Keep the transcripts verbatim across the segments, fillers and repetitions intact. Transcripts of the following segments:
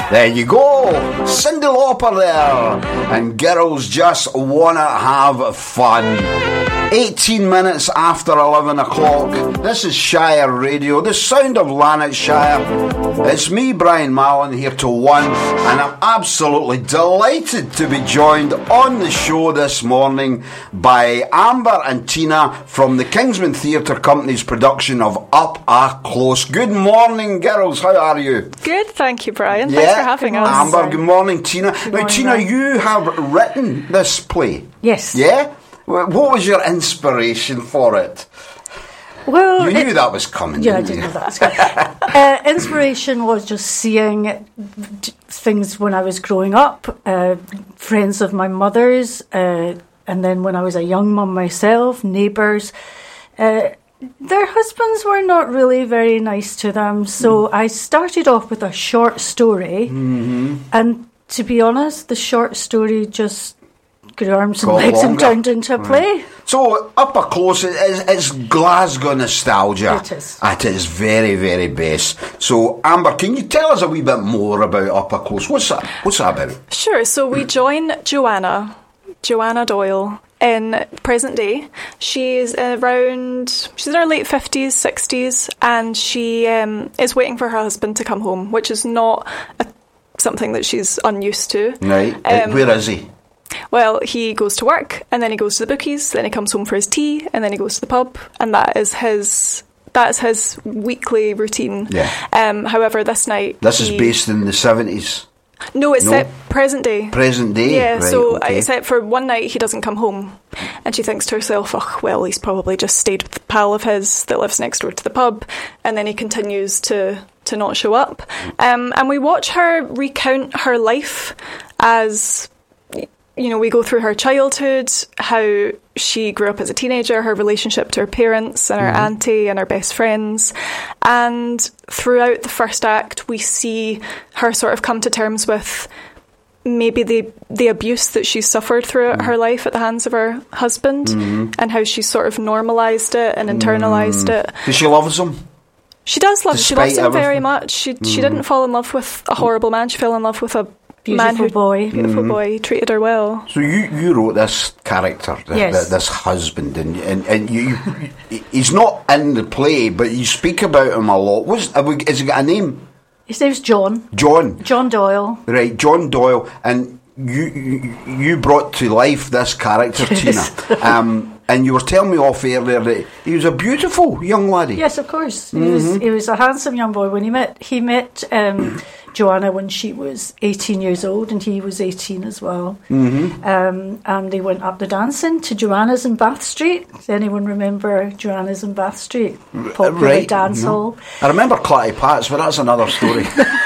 There you go, Cyndi Lauper there, and girls just wanna have fun. eighteen minutes after eleven o'clock. This is Shire Radio, the sound of Lanarkshire. It's me, Brian Mallon, here till one, and I'm absolutely delighted to be joined on the show this morning by Amber and Tina from the Kingsman Theatre Company's production of Up A Close. Good morning, girls. How are you? Good, thank you, Brian. Yeah. Thanks for having us. Amber, good morning, Tina. Good now, morning, Tina, Brian. you have written this play. Yes. Yeah? What was your inspiration for it? Well, You knew it- that was coming, Yeah, I didn't did you? know that was coming. uh, inspiration was just seeing d- things when I was growing up, uh, friends of my mother's, uh, and then when I was a young mum myself, neighbours. Uh, their husbands were not really very nice to them, so I started off with a short story, Mm-hmm. and to be honest, the short story just grew arms and Got legs and longer. turned into a play. So, Up A Close, it is, it's Glasgow nostalgia. It is. At its very, very best. So, Amber, can you tell us a wee bit more about Up A Close? What's that, what's that about? Sure, so we join Joanna, Joanna Doyle, in present day. She's around, she's in her late fifties, sixties, and she um, is waiting for her husband to come home, which is not a, something that she's unused to. Right. Um, Where is he? Well, he goes to work, and then he goes to the bookies, then he comes home for his tea, and then he goes to the pub, and that is his that's his weekly routine. Yeah. Um, however, this night This is he- based in the seventies. No, it's No? set present day. Present day? Yeah, Right, so okay. except for one night he doesn't come home, and she thinks to herself, oh, well, he's probably just stayed with a pal of his that lives next door to the pub, and then he continues to, to not show up. Um, and we watch her recount her life as, you know, we go through her childhood, how she grew up as a teenager, her relationship to her parents and her Mm-hmm. auntie and her best friends. And throughout the first act, we see her sort of come to terms with maybe the the abuse that she's suffered throughout her life at the hands of her husband, Mm-hmm. and how she's sort of normalised it and internalised it. Because she loves him. She does love, she Despite loves him very everything. much. She she didn't fall in love with a horrible man, she fell in love with a man Beautiful who, boy. beautiful boy, he treated her well. So you, you wrote this character, th- Yes. th- this husband, and and, and you, you, he's not in the play, but you speak about him a lot. What's, have we- has he got a name? His name's John. John. John Doyle. Right, John Doyle, and you you, you brought to life this character, Yes. Tina. Um, and you were telling me off air there that he was a beautiful young laddie. Yes, of course. He Mm-hmm. was he was a handsome young boy when he met he met um, Joanna when she was eighteen years old, and he was eighteen as well. Mm-hmm. Um, and they went up the dancing to Joanna's in Bath Street. Does anyone remember Joanna's in Bath Street? Popular Right, dance no. hall. I remember Clatty Pats, but that's another story.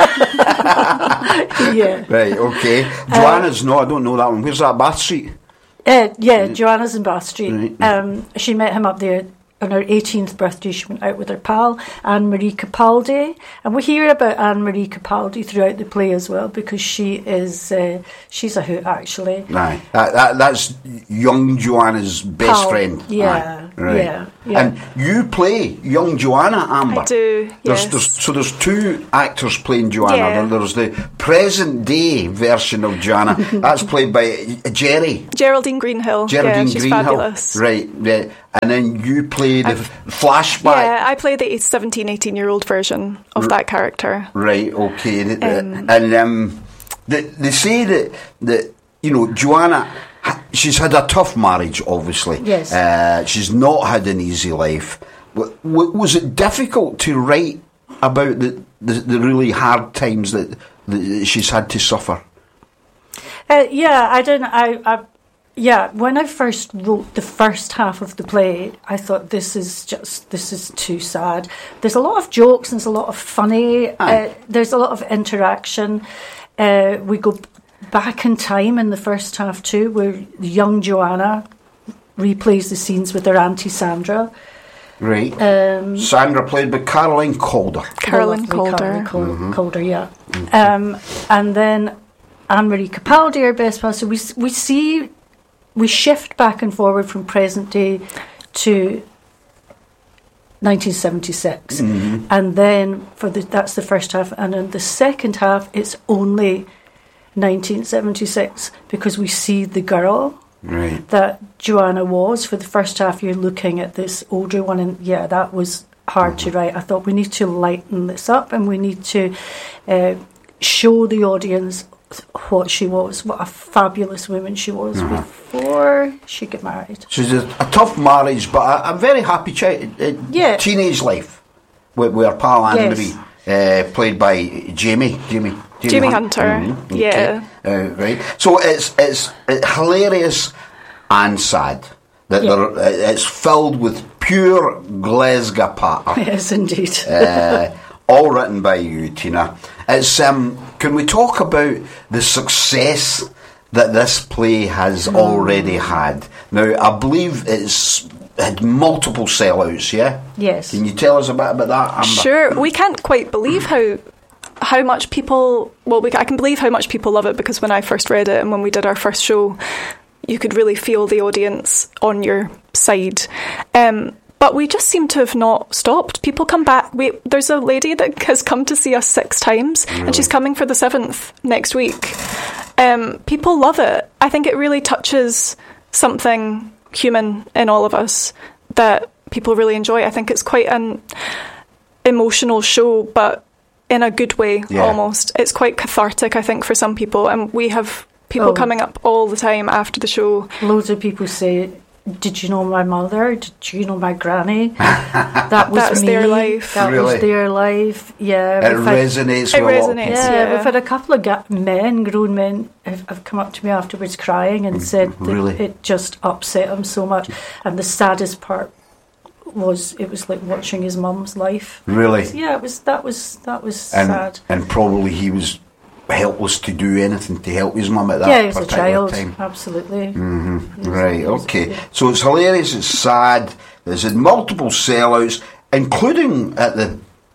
Yeah. Right, okay. Joanna's, no, I don't know that one. Where's that, Bath Street? Uh, yeah, Joanna's in Bath Street. Right. Um, she met him up there on her eighteenth birthday. She went out with her pal, Anne-Marie Capaldi. And we hear about Anne-Marie Capaldi throughout the play as well, because she is, uh, she's a hoot, actually. Aye. That, that, that's young Joanna's best Pal, friend. yeah, Aye, right. yeah, yeah. And you play young Joanna, Amber. I do, There's, yes. there's, so there's two actors playing Joanna. Yeah. There- There's the present day version of Joanna. That's played by Jerry. Geraldine Greenhill. Geraldine yeah, she's Greenhill. fabulous. Right, right. And then you play the I've- flashback. Yeah, I play the seventeen, eighteen year old version of that character. Right, okay. Th- th- Um, and um, they, they say that, that, you know, Joanna, ha- she's had a tough marriage, obviously. Yes. Uh, she's not had an easy life. W- w- was it difficult to write about the, the, the really hard times that, that she's had to suffer? Uh, yeah, I don't. I, I, yeah. When I first wrote the first half of the play, I thought this is just this is too sad. There's a lot of jokes and there's a lot of funny. Aye. Uh, there's a lot of interaction. Uh, we go back in time in the first half too, where young Joanna replays the scenes with her auntie Sandra. Right. Um, Sandra played by Caroline Calder. Caroline lovely Calder. Caroline Col- Mm-hmm. Calder, yeah. Um, and then Anne-Marie Capaldi, our best pal. So we s- we see we shift back and forward from present day to nineteen seventy-six. Mm-hmm. And then for the that's the first half, and in the second half it's only nineteen seventy-six, because we see the girl Right. that Joanna was. For the first half you're looking at this older one, and yeah, that was hard Mm-hmm. to write. I thought we need to lighten this up, and we need to uh, show the audience what she was, what a fabulous woman she was Uh-huh. before she got married. She's a, a tough marriage, but a, a very happy chi- uh, Yeah. teenage life with, with her pal Anne Yes. Marie, uh, played by Jamie. Jamie. Jamie Hunter, Mhm, yeah. Uh, right. So it's it's uh, hilarious and sad. That Yeah. there- uh, it's filled with pure Glasgow patter. Yes, indeed. uh, all written by you, Tina. It's um. Can we talk about the success that this play has Mm. already had? Now, I believe it's had multiple sellouts. Yeah. Yes. Can you tell us a bit about that, Amber? Sure, we can't quite believe how how much people. Well, we, I can believe how much people love it, because when I first read it and when we did our first show, you could really feel the audience on your side. Um, but we just seem to have not stopped. People come back. We, there's a lady that has come to see us six times, and she's coming for the seventh next week. Um, people love it. I think it really touches something human in all of us that people really enjoy. I think it's quite an emotional show, but in a good way, Yeah. almost. It's quite cathartic, I think, for some people. And we have people Oh. coming up all the time after the show. Loads of people say, "Did you know my mother? Did you know my granny?" That was That's me. their life. That Really? was their life. Yeah. It we've had- resonates It with a lot of resonates. people. Yeah, Yeah. we've had a couple of ga- men, grown men, have, have come up to me afterwards crying and said that Really? it just upset him so much. And the saddest part was it was like watching his mum's life. Really. Yeah, it was. That was that was And sad. and probably he was helpless to do anything to help his mum at that Yeah, he was a particular child. time. Absolutely. hmm He was- Right, he was- okay. yeah. So it's hilarious, it's sad, there's had multiple sellouts, including at the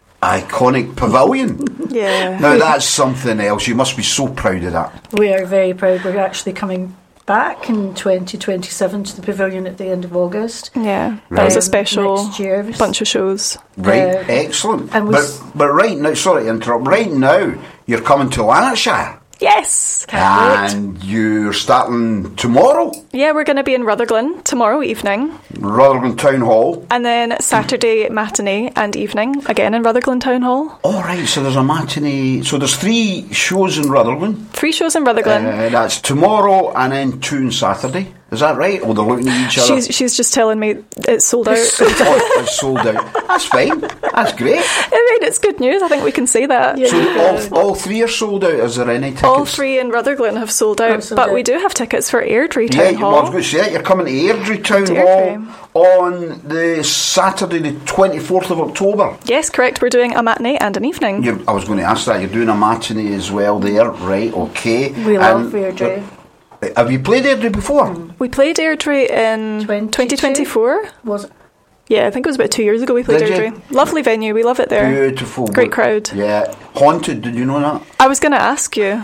iconic pavilion. Yeah. Now that's something else, you must be so proud of that. We are very proud. We're actually coming back in twenty twenty-seven to the pavilion at the end of August. Yeah. That was a Um, special next year. bunch of shows. Right, Uh, excellent. and we But, s- but right now, sorry to interrupt, right now you're coming to Lanarkshire Yes. Can't wait. and you're starting tomorrow, Yeah, we're going to be in Rutherglen tomorrow evening. Rutherglen Town Hall. And then Saturday matinee and evening, again in Rutherglen Town Hall. All right, so there's a matinee, so there's three shows in Rutherglen. Three shows in Rutherglen. Uh, that's tomorrow and then two on Saturday. Is that right? Or they're looking at each other? She's she's just telling me it's sold out. Oh, it's sold out. That's fine. That's great. I mean, it's good news. I think we can say that. Yeah. So all, all three are sold out. Is there any tickets? All three in Rutherglen have sold out, Have sold but out. we do have tickets for Airdrie Town Yeah, you- Hall. well, I was going to say it. You're coming to Airdrie Town Airdrie. Hall on the Saturday, the twenty-fourth of October. Yes, correct. We're doing a matinee and an evening. You're, I was going to ask that. You're doing a matinee as well there, right? Okay. We love And- Airdrie. Have you played Airdrie before? We played Airdrie in twenty-two? twenty twenty-four. Was it? Yeah, I think it was about two years ago we played Did you? Airdrie. Lovely venue. We love it there. Beautiful. Great crowd. Yeah. Haunted, did you know that? I was going to ask you.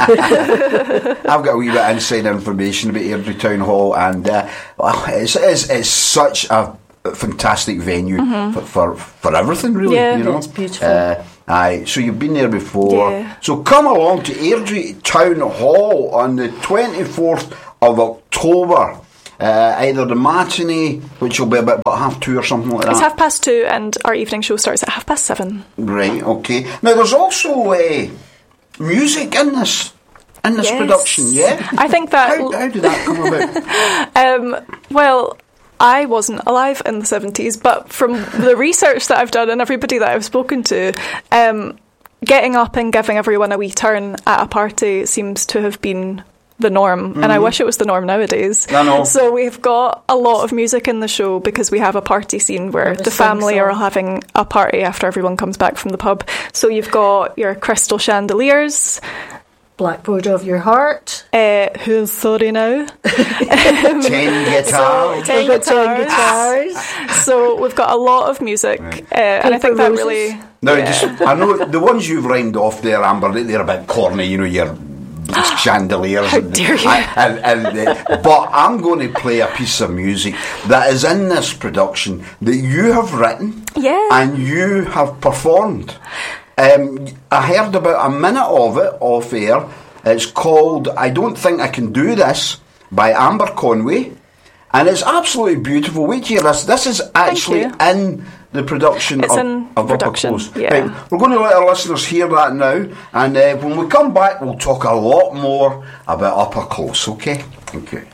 I've got a wee bit of inside information about Airdrie Town Hall, and uh, well, it's, it's, it's such a fantastic venue for, for for everything, really. Yeah. you know? It's beautiful. Uh, aye, so you've been there before. Yeah. So come along to Airdrie Town Hall on the twenty-fourth of October. Uh, either the matinee, which will be about, about half two or something like It's that. half past two and our evening show starts at half past seven. Right, okay. Now there's also uh, music in this in this Yes. production, yeah? I think that... How, how did that come about? Um, well, I wasn't alive in the seventies, but from the research that I've done and everybody that I've spoken to, um, getting up and giving everyone a wee turn at a party seems to have been the norm, mm-hmm. and I wish it was the norm nowadays. I know. So we've got a lot of music in the show because we have a party scene where Have a the family sing-song. are all having a party after everyone comes back from the pub. So you've got your crystal chandeliers, Blackboard of Your Heart. uh, who's sorry now? Ten guitars. ten We've got ten guitars. guitars. So we've got a lot of music, Right. uh, and I think Paper that Roses. really... Now, yeah. just, I know the ones you've rhymed off there, Amber, they're a bit corny, you know, your chandeliers. How and, dare you. And, and, and, uh, but I'm going to play a piece of music that is in this production that you have written Yeah. and you have performed. Um, I heard about a minute of it off air. It's called I Don't Think I Can Do This by Amber Conway. And it's absolutely beautiful. Wait till you hear this. This is actually you. in the production It's of, in of production, Upper Close. yeah. Right, we're going to let our listeners hear that now. And uh, when we come back, we'll talk a lot more about Upper Close, okay? Thank you.